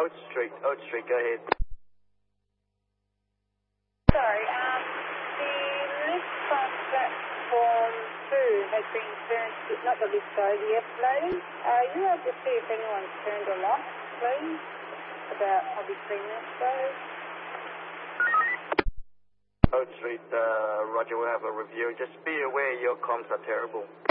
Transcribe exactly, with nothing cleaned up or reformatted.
Oat Street, Oat Street, go ahead. Sorry, um, the lift from platform two has been turned, to, not the lift, sorry, the escalator. Are you able to see if anyone's turned them off, please? About probably three minutes ago. Oat Street, uh, Roger, we'll have a review. Just be aware your comms are terrible.